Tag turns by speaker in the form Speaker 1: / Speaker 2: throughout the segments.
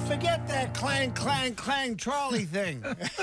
Speaker 1: forget that clang, clang, clang trolley thing.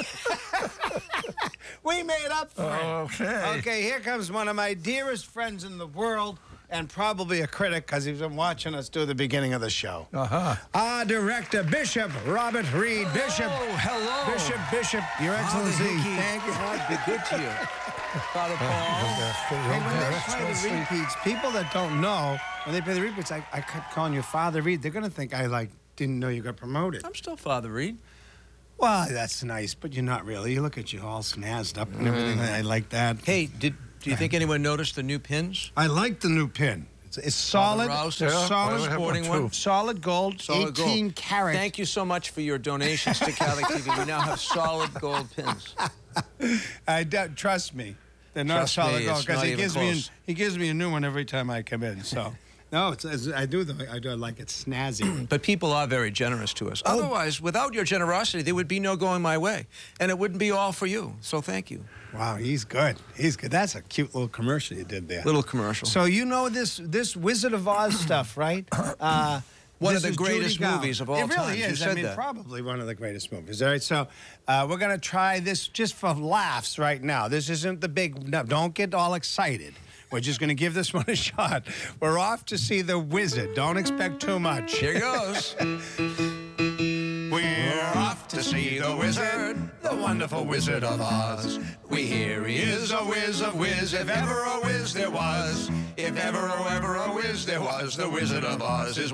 Speaker 1: We made up for it.
Speaker 2: Okay.
Speaker 1: Okay, here comes one of my dearest friends in the world, and probably a critic because he's been watching us do the beginning of the show. Our director, Bishop Robert Reed. Bishop.
Speaker 3: Oh, hello.
Speaker 1: Bishop, Your Excellency.
Speaker 3: Hickey.
Speaker 1: Thank you.
Speaker 3: God be good to you. Father Paul.
Speaker 1: Hey, when they play the repeats, people that don't know, when they play the repeats, I kept calling you Father Reed. They're going to think I, didn't know you got promoted.
Speaker 3: I'm still Father Reed.
Speaker 1: Well, that's nice, but you're not really. You look at you all snazzed up and everything. I like that.
Speaker 3: Hey, do you think anyone noticed the new pins?
Speaker 1: I like the new pin. It's solid,
Speaker 3: Rouse,
Speaker 1: solid
Speaker 3: sporting one.
Speaker 1: solid gold,
Speaker 3: Solid
Speaker 1: 18
Speaker 3: gold.
Speaker 1: karat.
Speaker 3: Thank you so much for your donations to Catholic TV. We now have solid gold pins.
Speaker 1: Trust me, they're not
Speaker 3: Trust
Speaker 1: solid
Speaker 3: me,
Speaker 1: gold
Speaker 3: it's
Speaker 1: because
Speaker 3: not
Speaker 1: he
Speaker 3: even
Speaker 1: gives me
Speaker 3: close.
Speaker 1: a new one every time I come in. So no, I do like it snazzy.
Speaker 3: But people are very generous to us. Otherwise, without your generosity, there would be no going my way. And it wouldn't be all for you. So thank you.
Speaker 1: Wow, he's good. He's good. That's a cute little commercial you did there.
Speaker 3: Little commercial.
Speaker 1: So you know this Wizard of Oz stuff, right?
Speaker 3: One of
Speaker 1: This
Speaker 3: the
Speaker 1: is
Speaker 3: greatest
Speaker 1: Judy Garland.
Speaker 3: movies of all
Speaker 1: It really
Speaker 3: time. You
Speaker 1: is.
Speaker 3: said
Speaker 1: I mean,
Speaker 3: that.
Speaker 1: probably one of the greatest movies. All right, so we're going to try this just for laughs right now. This isn't the big... No, don't get all excited. We're just going to give this one a shot. We're off to see The Wizard. Don't expect too much.
Speaker 3: Here goes.
Speaker 4: We're off to see the wizard, the wonderful Wizard of Oz. We hear he is a whiz of whiz, if ever a whiz there was. If ever, oh, ever a whiz there was, the Wizard of Oz is